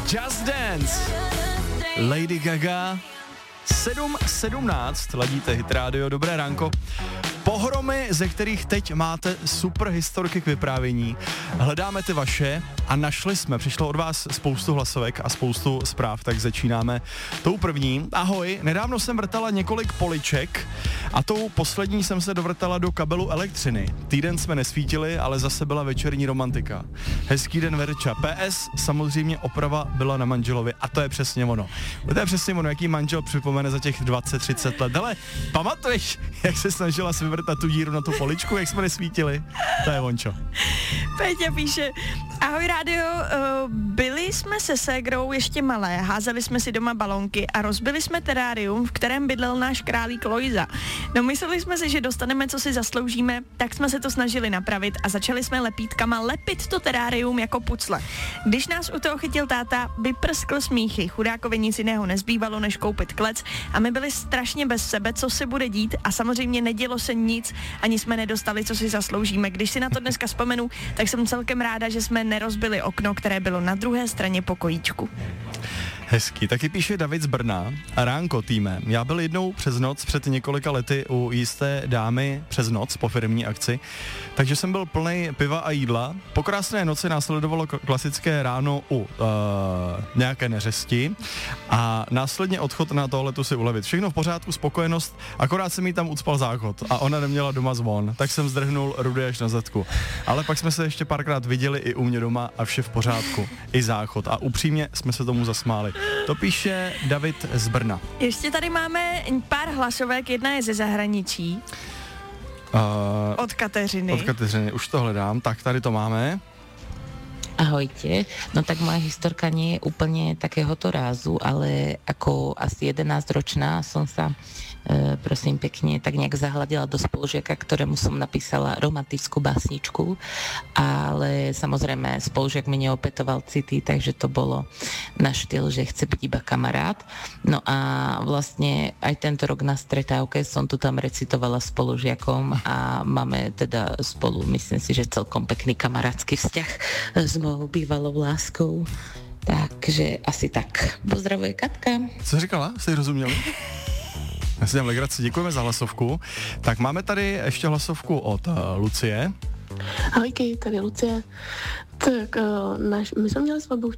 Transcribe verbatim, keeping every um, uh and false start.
Just Dance, Lady Gaga, sedm sedmnáct, ladíte Hit Radio, dobré ránko. Pohromy, ze kterých teď máte super historky k vyprávění. Hledáme ty vaše a našli jsme, přišlo od vás spoustu hlasovek a spoustu zpráv, tak začínáme tou první. Ahoj, nedávno jsem vrtala několik poliček a tou poslední jsem se dovrtala do kabelu elektřiny. Týden jsme nesvítili, ale zase byla večerní romantika. Hezký den, Verča. P S, samozřejmě oprava byla na manželovi a to je přesně ono. To je přesně ono, jaký manžel připomene za těch dvacet třicet let. Ale pamatuješ, jak se snažila si vyvrtat tu díru na tu poličku, jak jsme nesvítili? To je ončo. Péťa píše, ahoj rádio, uh, byli jsme se ségrou ještě malé, házeli jsme si doma balonky a rozbili jsme terárium, v kterém bydlel náš králík Lojza. No mysleli jsme si, že dostaneme, co si zasloužíme, tak jsme se to snažili napravit a začali jsme lepítkama lepit to terárium jako pucle. Když nás u toho chytil táta, vyprskl smíchy, chudákovi nic jiného nezbývalo, než koupit klec a my byli strašně bez sebe, co se bude dít a samozřejmě nedělo se nic, ani jsme nedostali, co si zasloužíme. Když si na to dneska vzpomenu, tak jsem celkem ráda, že jsme nerozbili okno, které bylo na druhé straně pokojíčku. Hezky. Taky píše David z Brna. Ránko, týme. Já byl jednou přes noc před několika lety u jisté dámy přes noc po firmní akci, takže jsem byl plnej piva a jídla. Po krásné noci následovalo klasické ráno u uh, nějaké neřesti a následně odchod na toaletu si ulevit. Všechno v pořádku, spokojenost, akorát se mi tam ucpal záchod a ona neměla doma zvon, tak jsem zdrhnul rudy až na zadku. Ale pak jsme se ještě párkrát viděli i u mě doma a vše v pořádku, i záchod a upřímně jsme se tomu zasmáli. To píše David z Brna. Ještě tady máme pár hlasovek, jedna je ze zahraničí. Uh, od Kateřiny. Od Kateřiny, už to hledám, tak tady to máme. Ahojte, no tak moja historka nie je úplne takéhoto rázu, ale ako asi jedenásťročná som sa e, prosím pekne tak nejak zahľadila do spolužiaka, ktorému som napísala romantickú básničku, ale samozrejme spolužiak mi neopetoval city, takže to bolo na štýl, že chce byť iba kamarát. No a vlastne aj tento rok na stretávke som tu tam recitovala spolužiakom a máme teda spolu, myslím si, že celkom pekný kamarátsky vzťah s mojou bývalou láskou. Takže asi tak. Pozdravuje Katka. Co říkala? Jste rozuměli? Já si dělám legraci, děkujeme za hlasovku. Tak máme tady ještě hlasovku od uh, Lucie. Ahojky, tady Lucie. Tak uh, naš, my jsme měli svatbu